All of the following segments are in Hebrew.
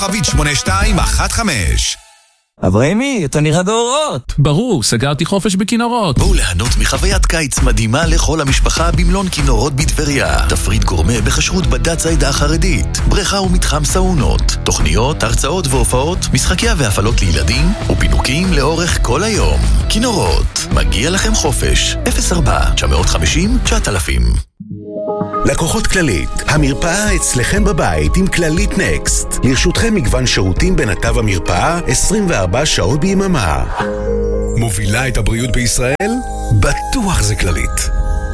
כוכבית 8215. אברהימי, אתה נראה באורות. ברור, סגרתי חופש בכינורות. בואו ליהנות מחוויית קיץ מדהימה לכל המשפחה במלון כינורות בטבריה. תפריט גורמה בכשרות בדת העדה החרדית, בריכה ומתחם סאונות, תוכניות, הרצאות והופעות, משחקיה והפעלות לילדים ופינוקים לאורך כל היום. כינורות, מגיע לכם חופש. 04-950-9000. לקוחות כללית, המרפאה אצלכם בבית עם כללית נקסט. לרשותכם מגוון שירותים בנתב המרפאה 24 שעות ביממה. מובילה את הבריאות בישראל? בטוח זה כללית.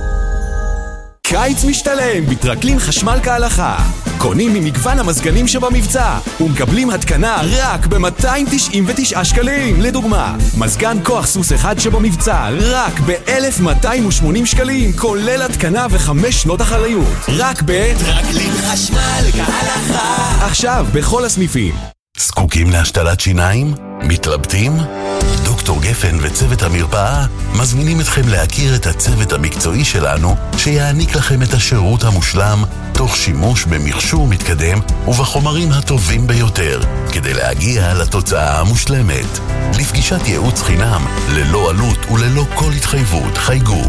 קיץ משתלם בטרקלין חשמל כהלכה. קונים ממגוון המזגנים שבמבצע ומקבלים התקנה רק ב-299 שקלים. לדוגמה, מזגן כוח סוס אחד שבמבצע רק ב-1280 שקלים, כולל התקנה ו5 שנות אחריות. רק בטרקלין חשמל כהלכה. עכשיו בכל הסניפים. זקוקים להשתלת שיניים? מתלבטים? דוקטור גפן וצוות המרפאה מזמינים אתכם להכיר את הצוות המקצועי שלנו שיעניק לכם את השירות המושלם תוך שימוש במכשור מתקדם ובחומרים הטובים ביותר כדי להגיע לתוצאה המושלמת. לפגישת ייעוץ חינם ללא עלות וללא כל התחייבות חייגו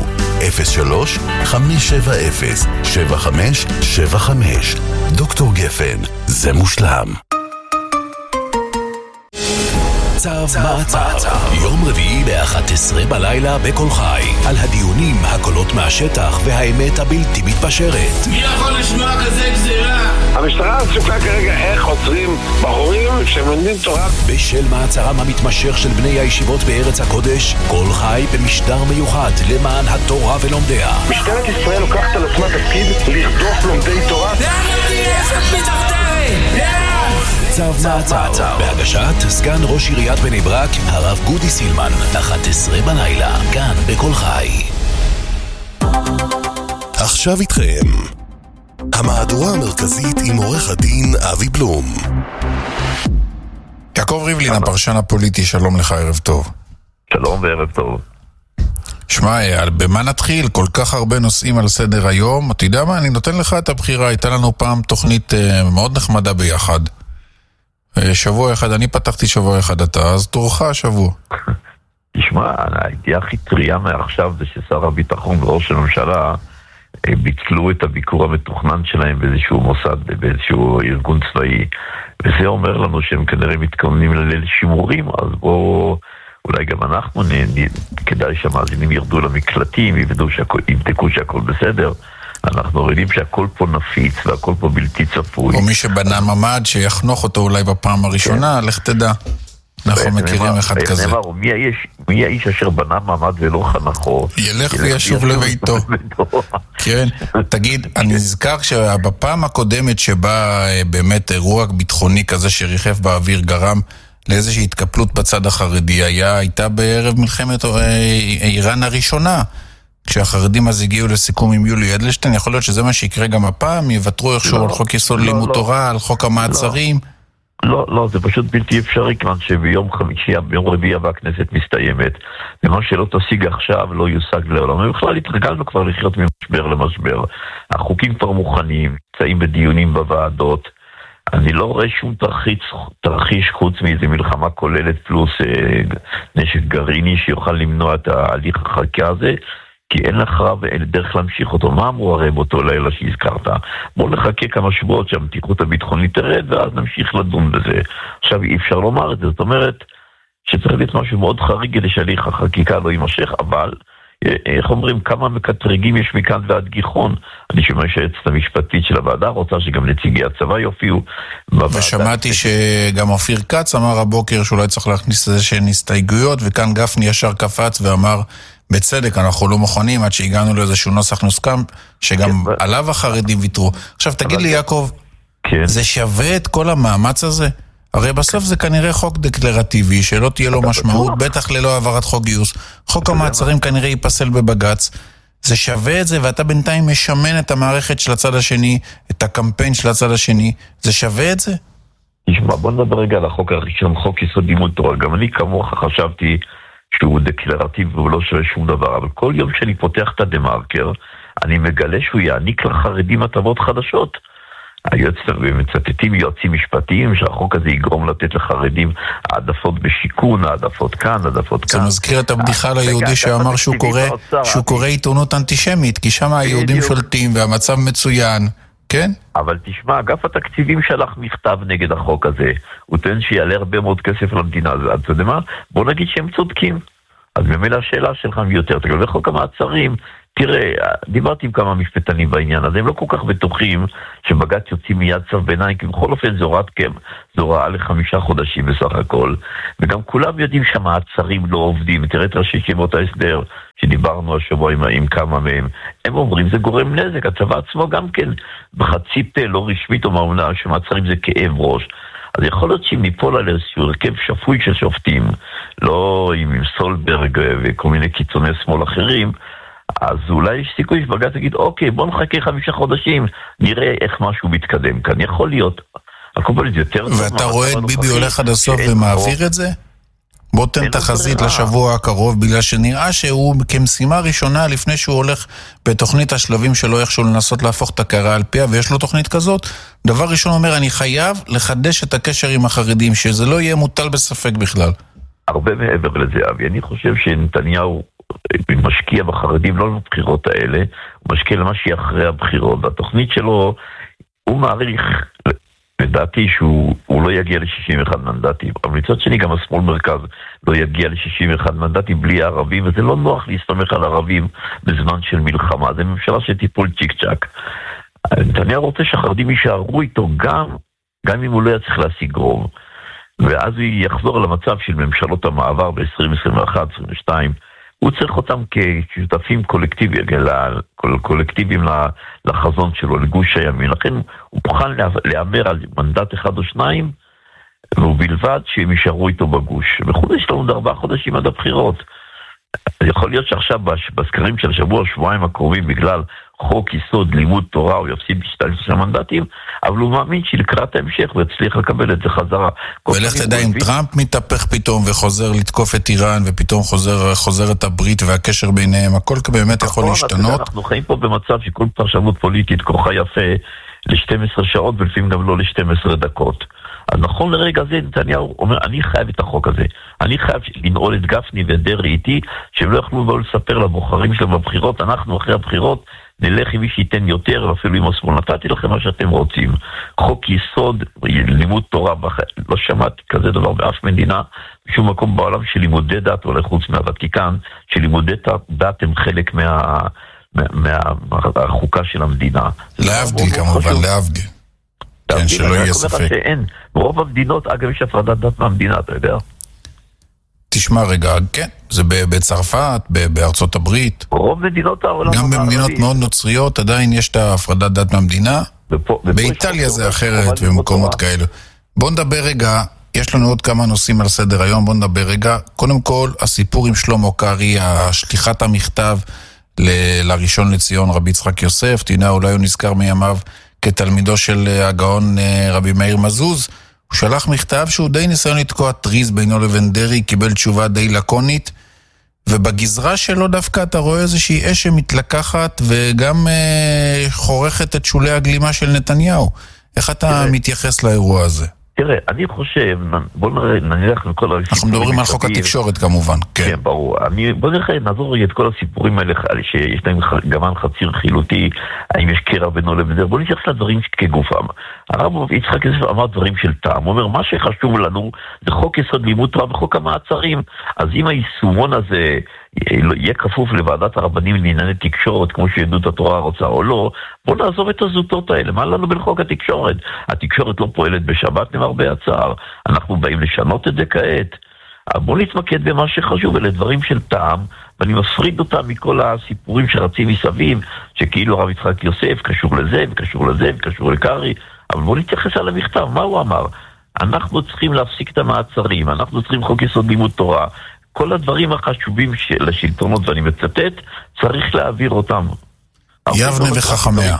03-570-7575. דוקטור גפן, זה מושלם. צו מעצר, יום רביעי ב-11 בלילה בכל חי, על הדיונים, הקולות מהשטח והאמת הבלתי מתפשרת. מי יכול לשמוע כזה גזירה? המשטרה עסוקה כרגע איך עוצרים בחורים שמלמדים תורה. בשל מעצרם המתמשך של בני הישיבות בארץ הקודש, כל חי במשדר מיוחד למען התורה ולומדיה. משטרת ישראל לוקחת על עצמה תפקיד לרדוף לומדי תורה. צו מעצר, בהגשת סגן ראש עיריית בני ברק, הרב גודי סילמן, 11 בלילה, כאן בכל חי. עכשיו איתכם המהדורה המרכזית עם עורך הדין אבי בלום. יעקב ריבלין, הפרשן הפוליטי, שלום לך, ערב טוב. שלום וערב טוב. שמע, במה נתחיל? כל כך הרבה נושאים על סדר היום. אתה יודע מה? אני נותן לך את הבחירה. הייתה לנו פעם תוכנית מאוד נחמדה ביחד. שבוע אחד, אני פתחתי שבוע אחד אתה, אז תורך השבוע. תשמע, הייתי הכי טריה מעכשיו זה ששר הביטחון וראש הממשלה ביטלו את הביקור המתוכנן שלהם באיזשהו מוסד, באיזשהו ארגון צבאי, וזה אומר לנו שהם כנראה מתכוונים לליל שימורים, אז בואו, אולי גם אנחנו כדאי שהמאזינים ירדו למקלטים, יבדקו שהכל בסדר. אנחנו יודעים שהכל פה נפיץ והכל פה בלתי צפוי. או מי שבנה ממד שיחנוך אותו אולי בפעם הראשונה, לך תדע. אנחנו מכירים אחד כזה. מי האיש אשר בנה ממד ולא חנכו? ילך וישוב לביתו. כן, תגיד, אני נזכר שבפעם הקודמת שבה באמת אירוע ביטחוני כזה שריחף באוויר גרם לאיזושהי התקפלות בצד החרדי, הייתה בערב מלחמת איראן הראשונה. כשהחרדים אז הגיעו לסיכום עם יולי אדלשטיין, יכול להיות שזה מה שיקרה גם הפעם, יוותרו איכשהו על חוק יסוד לימוד תורה, על חוק המעצרים? לא, זה פשוט בלתי אפשרי, כיוון שביום חמישי, ביום רביעי והכנסת מסתיימת, ומה שלא תשיג עכשיו לא יושג לעולם. ובכלל התרגלנו כבר לחיות ממשבר למשבר. החוקים כבר מוכנים, נמצאים בדיונים בוועדות. אני לא רואה שום תרחיש חוץ מאיזה מלחמה כוללת פלוס נשק גרעיני שיוכל למנוע את ההליך החקיקה הזה, כי אין לך ואין דרך להמשיך אותו. מה אמרו הרי באותו לילה שהזכרת? בואו נחכה כמה שבועות שהמתיחות הביטחונית תרד, ואז נמשיך לדון בזה. עכשיו אי אפשר לומר את זה, זאת אומרת שצריך להיות משהו מאוד חריג כדי שהליך החקיקה לא יימשך, אבל איך אומרים, כמה מקטרגים יש מכאן ועד גיחון. אני שומע שהיועצת המשפטית של הוועדה רוצה שגם נציגי הצבא יופיעו בוועדה. ושמעתי שגם אופיר כץ אמר הבוקר שאולי צריך להכניס איזה שהן הסתייגויות, וכאן גפני ישר קפץ ואמר בצדק, אנחנו לא מוכנים עד שהגענו לאיזשהו נוסח נוסקם, שגם עליו החרדים ויתרו. עכשיו תגיד לי יעקב, זה שווה את כל המאמץ הזה? הרי בסוף זה כנראה חוק דקלרטיבי, שלא תהיה לו משמעות, בטח ללא העברת חוק גיוס. חוק המעצרים כנראה ייפסל בבגץ. זה שווה את זה, ואתה בינתיים משמן את המערכת של הצד השני, את הקמפיין של הצד השני. זה שווה את זה? תשמע, בוא נדבר רגע על החוק הראשון, חוק יסוד לימוד תורה. גם אני כמוך חשבתי שהוא דקלרטיבי ולא שווה שום דבר, אבל כל יום שאני פותח את הדה-מרקר, אני מגלה שהוא יעניק לחרדים הטבות חדשות. מצטטים יועצים משפטיים שהחוק הזה יגרום לתת לחרדים העדפות בשיכון, העדפות כאן, העדפות כאן. זה מזכיר את הבדיחה ליהודי שאמר שהוא קורא עיתונות אנטישמית, כי שם היהודים שולטים והמצב מצוין, כן? אבל תשמע, אגף התקציבים שלח מכתב נגד החוק הזה. הוא טוען שיעלה הרבה מאוד כסף למדינה. אז אתה יודע מה? בוא נגיד שהם צודקים. אז במילא השאלה שלך יותר. תגלל בחוק המעצרים, תראה, דיברתי עם כמה משפטנים בעניין, אז הם לא כל כך בטוחים שבג"ץ יוצאים מיד צו ביניים, כי בכל אופן זו הוראה ל5 חודשים בסך הכל, וגם כולם יודעים שהמעצרים לא עובדים. תראה את ראשי ישיבות ההסדר שדיברנו השבוע עם כמה מהם, הם אומרים זה גורם נזק. הצבא עצמו גם כן בחצי פה לא רשמית אומרת שמעצרים זה כאב ראש. אז יכול להיות שאם ניפול על איזשהו הרכב שפוי של שופטים, לא עם סולברג וכל מיני קיצוני שמאל אחרים, אז אולי יש סיכוי שבג"ץ תגיד, אוקיי, בוא נחכה 5 חודשים, נראה איך משהו מתקדם כאן. יכול להיות. ואתה רואה את ביבי הולך עד הסוף ומעביר את זה? בוא תן תחזית לשבוע הקרוב, בגלל שנראה שהוא כמשימה ראשונה לפני שהוא הולך בתוכנית השלבים שלו איכשהו לנסות להפוך את הקערה על פיה, ויש לו תוכנית כזאת. דבר ראשון אומר, אני חייב לחדש את הקשר עם החרדים, שזה לא יהיה מוטל בספק בכלל. הרבה מעבר לזה, אבי. אני חושב שנתניהו משקיע בחרדים לא בבחירות האלה, הוא משקיע למה שהיא אחרי הבחירות. והתוכנית שלו, הוא מעריך, לדעתי שהוא לא יגיע ל61 מנדטים. אבל מצד שני גם השמאל מרכז לא יגיע ל61 מנדטים בלי הערבים, וזה לא נוח להסתמך על ערבים בזמן של מלחמה. זה ממשלה שטיפול צ'יק צ'ק. נתניהו רוצה שהחרדים יישארו איתו גם אם הוא לא יצליח להשיג רוב. ואז הוא יחזור למצב של ממשלות המעבר ב-2021, 2022. הוא צריך אותם כשותפים קולקטיביים לחזון שלו, לגוש הימין. לכן הוא מוכן להיאמר על מנדט 1 או 2, ובלבד שהם יישארו איתו בגוש. בחודש יש לנו 4 חודשים עד הבחירות. יכול להיות שעכשיו בסקרים של שבועיים הקרובים, בגלל חוק יסוד לימוד תורה, הוא יפסיד 2 מנדטים, אבל הוא מאמין שלקראת ההמשך הוא יצליח לקבל את זה חזרה. ולך תדע אם טראמפ מתהפך פתאום וחוזר לתקוף את איראן, ופתאום חוזר את הברית והקשר ביניהם, הכל באמת יכול להשתנות. אנחנו חיים פה במצב שכל פרשנות פוליטית כוחה יפה ל-12 שעות, ולפעמים גם לא ל-12 דקות. אז נכון לרגע זה נתניהו אומר, אני חייב את החוק הזה. אני חייב לנעול את גפני ודרעי איתי, שהם לא יכלו לא לספר לבוחרים שלהם בבחירות, אנחנו אחרי הבחירות נלך עם מי שייתן יותר, ואפילו עם השמאל. נתתי לכם מה שאתם רוצים. חוק יסוד, לימוד תורה, לא שמעתי כזה דבר באף מדינה, בשום מקום בעולם שלימודי דת, אולי חוץ מהוותיקן, שלימודי דת הם חלק מהחוקה של המדינה. להבדיל כמובן, להבדיל. כן, שלא יהיה ספק. ברוב המדינות, אגב, יש הפרדת דת מהמדינה, אתה יודע? תשמע רגע, כן, זה בצרפת, בארצות הברית. ברוב מדינות העולם. גם במדינות מאוד נוצריות, עדיין יש את הפרדת דת מהמדינה. באיטליה זה אחרת, במקומות כאלה. בוא נדבר רגע, יש לנו עוד כמה נושאים על סדר היום, בוא נדבר רגע. קודם כל, הסיפור עם שלמה קרעי, השליחת המכתב לראשון לציון רבי יצחק יוסף, תדע, אולי הוא נזכר מימיו כתלמידו של הגאון רבי מאיר מזוז. הוא שלח מכתב שהוא די ניסיון לתקוע טריז בינו לבין דרעי, קיבל תשובה די לקונית, ובגזרה שלו דווקא אתה רואה איזושהי אש שמתלקחת וגם חורכת את שולי הגלימה של נתניהו. איך אתה מתייחס לאירוע הזה? תראה, אני חושב, בוא נלך לכל הסיפורים. אנחנו מדברים על חוק התקשורת כמובן. כן, ברור. בוא נעזור את כל הסיפורים האלה שיש להם גמן חציר חילוטי, האם יש קרע בינו לבין דרעי. בוא נתייחס לדברים כגופם. הרב יצחק יוסף אמר דברים של טעם. הוא אומר, מה שחשוב לנו זה חוק יסוד לימוד תורה וחוק המעצרים. אז אם היישומון הזה יהיה כפוף לוועדת הרבנים לענייני תקשורת, כמו שיהדות התורה רוצה או לא, בוא נעזוב את הזוטות האלה. מה לנו בין חוק התקשורת? התקשורת לא פועלת בשבת למרבה הצער. אנחנו באים לשנות את זה כעת. בוא נתמקד במה שחשוב, אלה דברים של טעם, ואני מפריד אותם מכל הסיפורים שרצים מסביב, שכאילו הרב יצחק יוסף קשור לזה וקשור לזה וקשור לקרעי. אבל בוא נתייחס על המכתב. מה הוא אמר? אנחנו צריכים להפסיק את המעצרים, אנחנו צריכים חוק יסוד לימוד תורה. כל הדברים החשובים של השלטונות, ואני מצטט, צריך להעביר אותם. יבנה וחכמיה.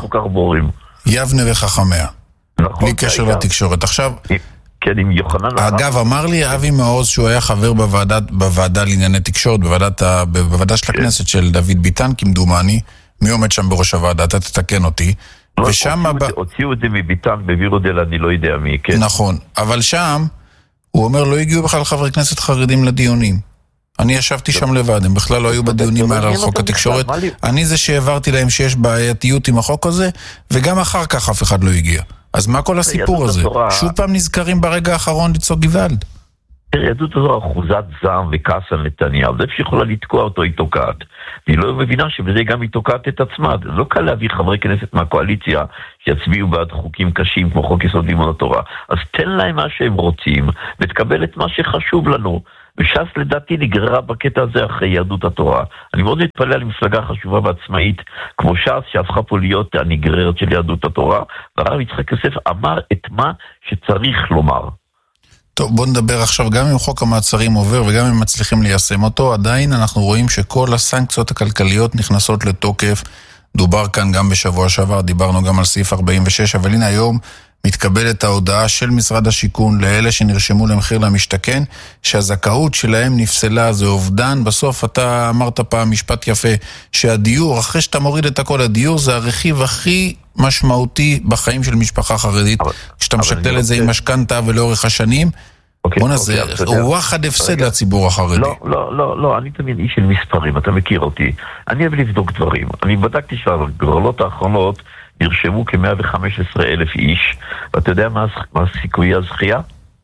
יבנה וחכמיה. בלי קשר לתקשורת. עכשיו, כן, עם יוחנן... אגב, אמר לי אבי מעוז שהוא היה חבר בוועדה לענייני תקשורת, בוועדה של הכנסת של דוד ביטן, כמדומני, מי עומד שם בראש הוועדה, אתה תתקן אותי, ושם... הוציאו את זה מביתם, העבירו את זה אני לא יודע מי, כן. נכון, אבל שם הוא אומר לא הגיעו בכלל חברי כנסת חרדים לדיונים. אני ישבתי שם לבד, הם בכלל לא היו בדיונים על חוק התקשורת. אני זה שהעברתי להם שיש בעייתיות עם החוק הזה, וגם אחר כך אף אחד לא הגיע. אז מה כל הסיפור הזה? שוב פעם נזכרים ברגע האחרון לצעוק גוואלד. יהדות הזו אחוזת זעם וכעס על נתניהו, זה שיכולה לתקוע אותו, היא תוקעת. והיא לא מבינה שבזה גם היא תוקעת את עצמה. זה לא קל להביא חברי כנסת מהקואליציה שיצביעו בעד חוקים קשים כמו חוק יסוד לימוד התורה. אז תן להם מה שהם רוצים, ותקבל את מה שחשוב לנו. וש"ס לדעתי נגררה בקטע הזה אחרי יהדות התורה. אני מאוד מתפלא על מפלגה חשובה ועצמאית כמו ש"ס, שהפכה פה להיות הנגררת של יהדות התורה, והרב יצחק יוסף אמר את מה שצריך לומר. טוב, בוא נדבר עכשיו, גם אם חוק המעצרים עובר וגם אם מצליחים ליישם אותו, עדיין אנחנו רואים שכל הסנקציות הכלכליות נכנסות לתוקף. דובר כאן גם בשבוע שעבר, דיברנו גם על סעיף 46, אבל הנה היום מתקבלת ההודעה של משרד השיכון לאלה שנרשמו למחיר למשתכן, שהזכאות שלהם נפסלה, זה אובדן. בסוף אתה אמרת פעם משפט יפה, שהדיור, אחרי שאתה מוריד את הכל, הדיור זה הרכיב הכי משמעותי בחיים של משפחה חרדית, כשאתה משקלל את זה עם משכנתה ולאורך השנים, בוא נזה, הוא וואחד הפסד לציבור החרדי. לא, אני תמיד איש של מספרים, אתה מכיר אותי. אני אוהב לבדוק דברים. אני בדקתי שהגרלות האחרונות נרשמו כ-115,000 איש, ואתה יודע מה סיכויי הזכייה?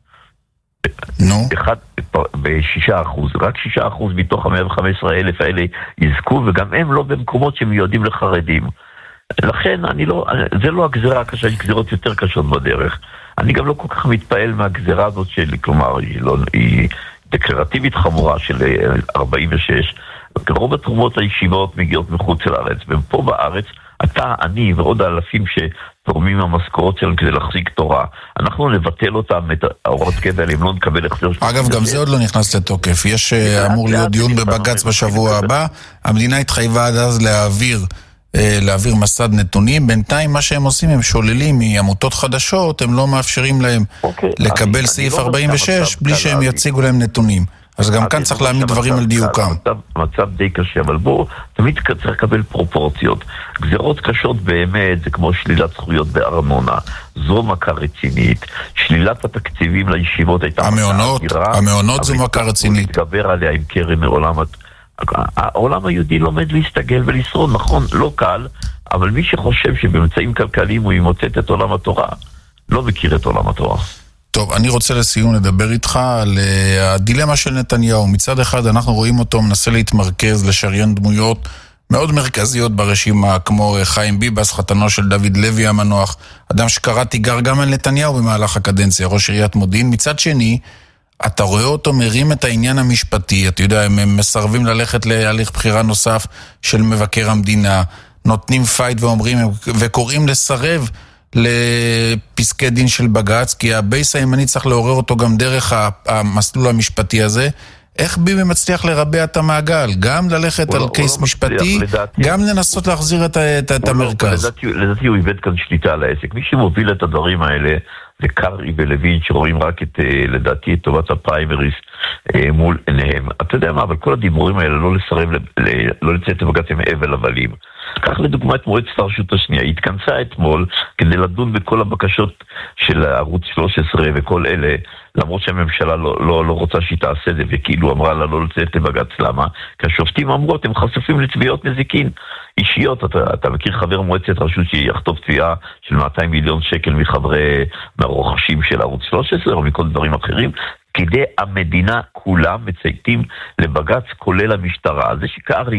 נו? ב6%, רק 6% מתוך ה-115,000 האלה יזכו, וגם הם לא במקומות שמיועדים לחרדים. לכן זה לא הגזרה הקשה, יש גזירות יותר קשות בדרך. אני גם לא כל כך מתפעל מהגזרה הזאת של, כלומר, היא דקלרטיבית חמורה של 46. רוב התרומות הישיבות מגיעות מחוץ לארץ, ופה בארץ אתה, אני ועוד האלפים שתורמים המשכורות שלנו כדי להחזיק תורה, אנחנו נבטל אותם, את ההוראות קבע, אם לא נקבל החזר. אגב, גם זה עוד לא נכנס לתוקף. יש אמור להיות דיון בבג"ץ בשבוע הבא. המדינה התחייבה עד אז להעביר מסד נתונים. בינתיים מה שהם עושים, הם שוללים מעמותות חדשות, הם לא מאפשרים להם לקבל סעיף 46 בלי שהם יציגו להם נתונים. אז גם כאן צריך להעמיד דברים על דיוקם. מצב די קשה, אבל בוא, תמיד צריך לקבל פרופורציות. גזירות קשות באמת, זה כמו שלילת זכויות בארנונה, זו מכה רצינית, שלילת התקציבים לישיבות הייתה המעונות זו מכה רצינית. להתגבר עליה עם קרן מעולם, העולם היהודי לומד להסתגל ולשרוד, נכון, לא קל, אבל מי שחושב שבמצעים כלכליים הוא ימוצאת את עולם התורה, לא מכיר את עולם התורה. טוב, אני רוצה לסיום לדבר איתך על הדילמה של נתניהו. מצד אחד אנחנו רואים אותו מנסה להתמרכז, לשריין דמויות מאוד מרכזיות ברשימה, כמו חיים ביבס, חתנו של דוד לוי המנוח, אדם שקרא תיגר גם על נתניהו במהלך הקדנציה, ראש עיריית מודיעין. מצד שני, אתה רואה אותו מרים את העניין המשפטי, אתה יודע, הם מסרבים ללכת להליך בחירה נוסף של מבקר המדינה, נותנים פייט ואומרים, וקוראים לסרב לפסקי דין של בג"ץ, כי הבייס הימני צריך לעורר אותו גם דרך המסלול המשפטי הזה. איך ביבי מצליח לרבע את המעגל? גם ללכת על קייס משפטי, גם לנסות להחזיר את המרכז. לדעתי הוא איבד כאן שליטה על העסק. מי שמוביל את הדברים האלה זה קרעי ולוין, שרואים רק לדעתי את טובת הפריימריס מול עיניהם. אתה יודע מה, אבל כל הדיבורים האלה לא לסרב, לא לצאת לבג"ץ עם אבל הבלים. כך לדוגמה את מועצת הרשות השנייה, היא התכנסה אתמול כדי לדון בכל הבקשות של ערוץ 13 וכל אלה, למרות שהממשלה לא רוצה שהיא תעשה זה, וכאילו אמרה לה לא לצאת לבג"ץ. למה? כי השופטים אמרו, אתם חשופים לתביעות נזיקין אישיות. אתה מכיר חבר מועצת רשות שיחטוף תביעה של 200 מיליון שקל מהרוכשים של ערוץ 13 או מכל דברים אחרים? כדי המדינה כולה מצייתים לבג"ץ, כולל המשטרה. זה שקרעי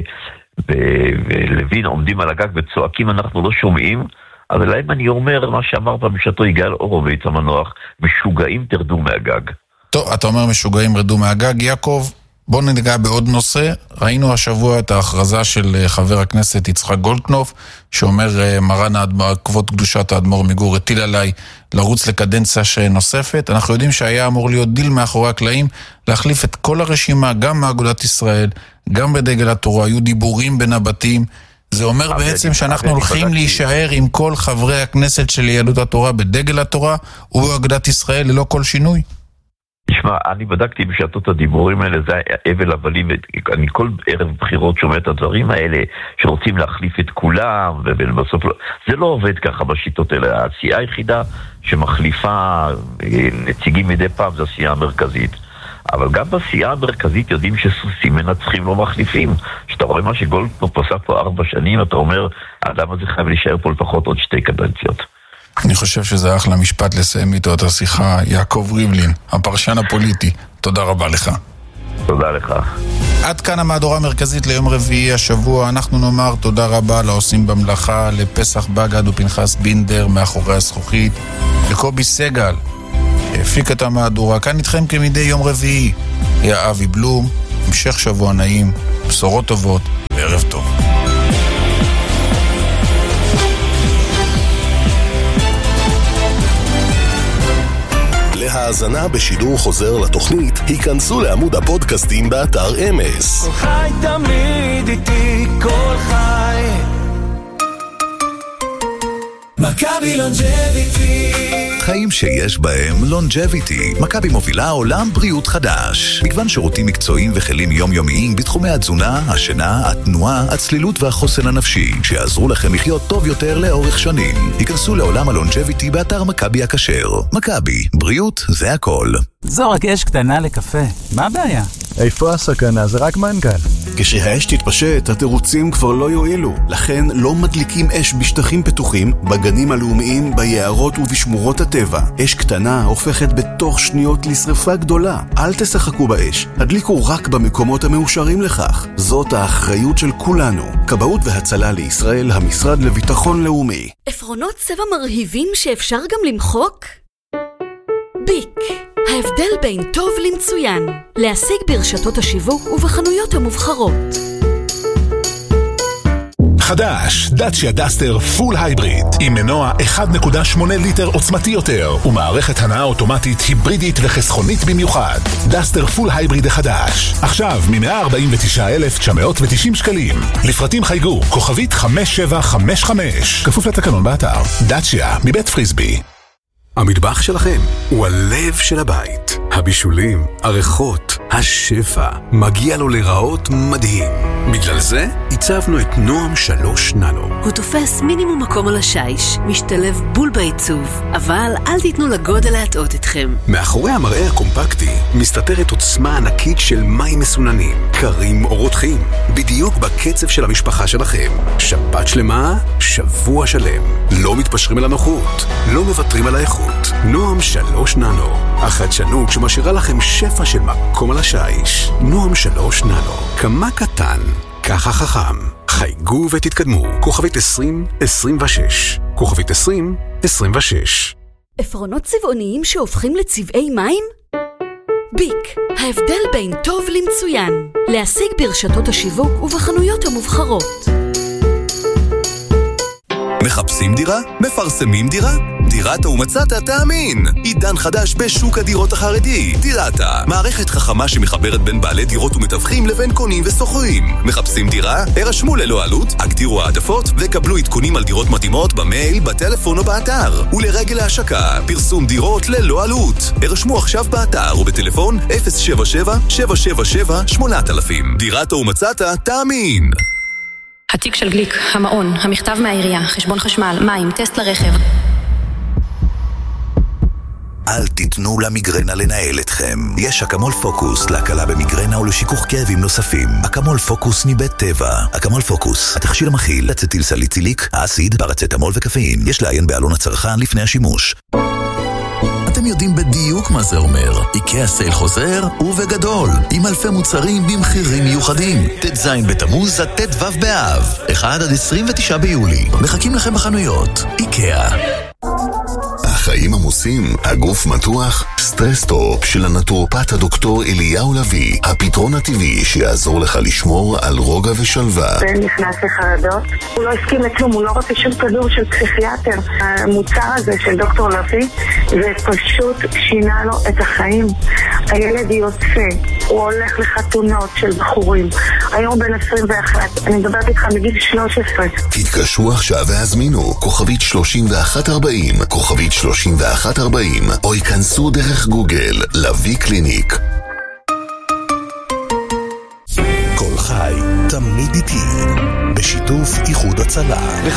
ולוין עומדים על הגג וצועקים, אנחנו לא שומעים, אבל להם אני אומר מה שאמר במשתו יגאל הורוביץ המנוח, משוגעים תרדו מהגג. טוב, אתה אומר משוגעים רדו מהגג. יעקב, בוא נדגע בעוד נושא. ראינו השבוע את ההכרזה של חבר הכנסת יצחק גולדקנופ, שאומר מרן כבוד קדושת האדמו"ר מגור הטיל עליי לרוץ לקדנציה נוספת. אנחנו יודעים שהיה אמור להיות דיל מאחורי הקלעים, להחליף את כל הרשימה, גם מאגודת ישראל, גם בדגל התורה, היו דיבורים בין הבתים. זה אומר בעצם שאנחנו הולכים להישאר עם כל חברי הכנסת של יהדות התורה בדגל התורה ובאגודת ישראל ללא כל שינוי? תשמע, אני בדקתי בשעתות הדיבורים האלה, זה אבל הבלים, אני כל ערב בחירות שומע את הדברים האלה, שרוצים להחליף את כולם, ובסוף לא, זה לא עובד ככה בשיטות האלה. הסיעה היחידה שמחליפה נציגים מדי פעם זה הסיעה המרכזית. אבל גם בסיעה המרכזית יודעים שסוסים מנצחים לא מחליפים. שאתה רואה מה שגולדקנופ עושה פה 4 שנים, אתה אומר, האדם הזה חייב להישאר פה לפחות עוד 2 קדנציות. אני חושב שזה אחלה משפט לסיים איתו את השיחה. יעקב ריבלין, הפרשן הפוליטי, תודה רבה לך. תודה לך. עד כאן המהדורה המרכזית ליום רביעי השבוע. אנחנו נאמר תודה רבה לעושים במלאכה, לפסח בגד ופנחס בינדר מאחורי הזכוכית, לקובי סגל שהפיק את המהדורה. כאן איתכם כמדי יום רביעי היה אבי בלום. המשך שבוע נעים, בשורות טובות וערב טוב. להאזנה בשידור חוזר לתוכנית, היכנסו לעמוד הפודקאסטים באתר אמס. כל חי תמיד איתי, כל חי מכבי לונג'ביטי, חיים שיש בהם לונג'ביטי. מכבי מובילה עולם בריאות חדש. מגוון שירותים מקצועיים וכלים יומיומיים בתחומי התזונה, השינה, התנועה, הצלילות והחוסן הנפשי, שיעזרו לכם לחיות טוב יותר לאורך שנים. היכנסו לעולם הלונג'ביטי באתר מכבי הכשר. מכבי, בריאות זה הכל. זו רק אש קטנה לקפה, מה הבעיה? איפה הסכנה? זה רק מנכ"ל. כשהאש תתפשט, התירוצים כבר לא יועילו. לכן לא מדליקים אש בשטחים פתוחים, בגנים הלאומיים, ביערות ובשמורות הטבע. אש קטנה הופכת בתוך שניות לשריפה גדולה. אל תשחקו באש, הדליקו רק במקומות המאושרים לכך. זאת האחריות של כולנו. כבאות והצלה לישראל, המשרד לביטחון לאומי. עפרונות צבע מרהיבים שאפשר גם למחוק? ביק, ההבדל בין טוב למצוין. להשיג ברשתות השיווק ובחנויות המובחרות. חדש, דאצ'יה דסטר פול הייבריד, עם מנוע 1.8 ליטר עוצמתי יותר, ומערכת הנעה אוטומטית היברידית וחסכונית במיוחד. דסטר פול הייבריד החדש, עכשיו מ-149,990 שקלים. לפרטים חייגו, כוכבית 5755, כפוף לתקנון באתר. דאצ'יה, מבית פריסבי. המטבח שלכם הוא הלב של הבית. הבישולים, הריחות, השפע, מגיע לו לראות מדהים. בגלל זה הצבנו את נועם 3 ננו. הוא תופס מינימום מקום על השיש, משתלב בול בעיצוב, אבל אל תיתנו לגודל להטעות אתכם. מאחורי המראה הקומפקטי מסתתרת עוצמה ענקית של מים מסוננים, קרים או רותחים, בדיוק בקצב של המשפחה שלכם. שבת שלמה, שבוע שלם. לא מתפשרים על הנוחות, לא מוותרים על האיכות. נועם 3 ננו, החדשנות שמשאירה לכם שפע של מקום על השיש. נועם 3 ננו, כמה קטן, ככה חכם. חייגו ותתקדמו, כוכבית 2026, כוכבית 2026. עפרונות צבעוניים שהופכים לצבעי מים? ביק, ההבדל בין טוב למצוין. להשיג ברשתות השיווק ובחנויות המובחרות. מחפשים דירה? מפרסמים דירה? דירת ומצאת תאמין. עידן חדש בשוק הדירות החרדי. דירתה, מערכת חכמה שמחברת בין בעלי דירות ומתווכים לבין קונים וסוחרים. מחפשים דירה? הרשמו ללא עלות, הגדירו העדפות וקבלו עדכונים על דירות מתאימות במייל, בטלפון או באתר. ולרגל ההשקה, פרסום דירות ללא עלות. הרשמו עכשיו באתר ובטלפון 077-777-8000. דירת ומצאת תאמין. התיק של גליק, המעון, המכתב מהעירייה, חשבון חשמל, מים, טסט לרכב. אל תיתנו למיגרנה לנהל אתכם. יש אקמול פוקוס להקלה במיגרנה ולשיכוך כאבים נוספים. אקמול פוקוס מבית טבע. אקמול פוקוס, התכשיר המכיל אצטיל סליציליק, האסיד, פרצטמול וקפאין. יש לעיין בעלון הצרכן לפני השימוש. אתם יודעים בדיוק מה זה אומר. איקאה סייל חוזר ובגדול, עם אלפי מוצרים במחירים מיוחדים. ט"ז בתמוז עד ט"ו באב, 1 עד 29 ביולי. מחכים לכם בחנויות. איקאה. החיים עמוסים, הגוף מתוח, סטרס-טופ של הנטורופט הדוקטור אליהו לוי, הפתרון הטבעי שיעזור לך לשמור על רוגע ושלווה. בן נכנס לחרדות, הוא לא הסכים לכלום, הוא לא רוצה שום כדור של פסיכיאטר. המוצר הזה של דוקטור לוי, זה פשוט שינה לו את החיים. הילד יוצא, הוא הולך לחתונות של בחורים, היום בן 21, אני מדברת איתך מגיל 13. תתקשרו עכשיו והזמינו, כוכבית 3140, כוכבית 3140, או ייכנסו דרך גוגל, לוי קליניק. כל חי, תמיד איתי, בשיתוף איחוד הצלה.